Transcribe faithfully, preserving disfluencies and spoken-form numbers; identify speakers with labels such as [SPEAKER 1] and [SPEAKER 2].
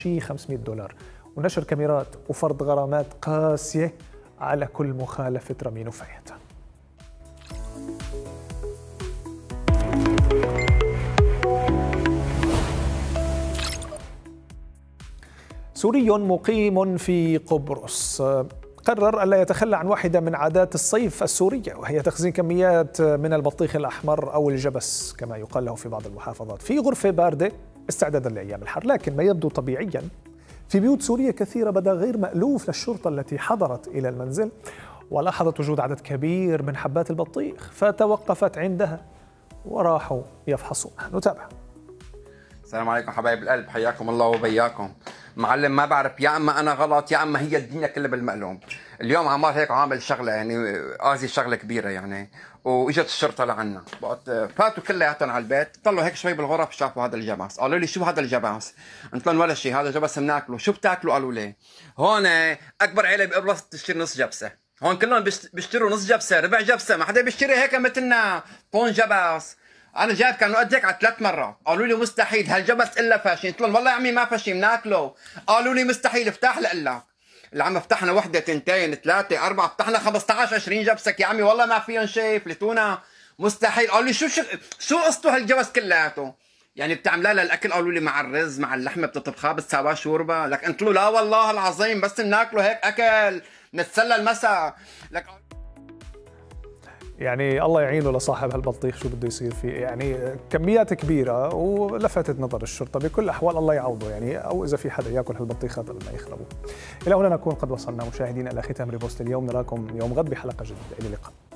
[SPEAKER 1] شي خمسمئة دولار، ونشر كاميرات وفرض غرامات قاسية على كل مخالفة رمي نفايات. سوري مقيم في قبرص قرر ألا يتخلى عن واحدة من عادات الصيف السورية، وهي تخزين كميات من البطيخ الأحمر أو الجبس كما يقال له في بعض المحافظات في غرفة باردة استعدادا لأيام الحر. لكن ما يبدو طبيعيا في بيوت سورية كثيرة بدا غير مألوف للشرطة التي حضرت إلى المنزل ولاحظت وجود عدد كبير من حبات البطيخ فتوقفت عندها وراحوا يفحصونها. نتابع.
[SPEAKER 2] السلام عليكم حبايب القلب، حياكم الله وبياكم. معلم ما بعرف، يا اما انا غلط يا اما هي الدنيا كلها بالمقلوب. اليوم عمار هيك عامل شغله يعني قاضي شغله كبيره يعني، واجت الشرطه لعنا بقت فاتوا كلياتهم على البيت، طلعوا هيك شوي بالغرف شافوا هذا الجبس، قالوا لي شو هذا الجبس؟ قلت لهم ولا شيء، هذا جبس بناكله. شو بتاكلوا؟ قالوا لي هون اكبر عيله بقبرص بتشتري نص جبسه، هون كلهم بيشتروا نص جبسه ربع جبسه، ما حدا بيشتري هيك مثلنا طون جبس. انا جايب كانوا قد هيك على ثلاث مرات، قالوا لي مستحيل هالجبس الا فاشي. قلت لهم والله يا عمي ما فاشي بناكله. قالوا لي مستحيل. افتح لك العم، فتحنا وحده تنتين ثلاثه اربعه، فتحنا خمسة عشر عشرين جبسك يا عمي، والله ما فيهم شيء فلتونا مستحيل. قالوا لي شو شو شو قصته هالجبس كلياته؟ يعني بتعملها للاكل؟ قالوا لي مع الرز مع اللحمه بتطبخها بتساويها شوربه. لك قلت له لا والله العظيم بس بناكله هيك اكل نتسلى المساء. لك
[SPEAKER 1] يعني الله يعينه لصاحب هالبطيخ، شو بده يصير فيه؟ يعني كميات كبيرة ولفتت نظر الشرطة. بكل الأحوال الله يعوضه يعني، أو إذا في حدا ياكل هالبطيخات قبل ما يخربوا. إلى هنا نكون قد وصلنا مشاهدينا إلى ختام ريبوست اليوم، نراكم يوم غد بحلقة جديدة. إلى اللقاء.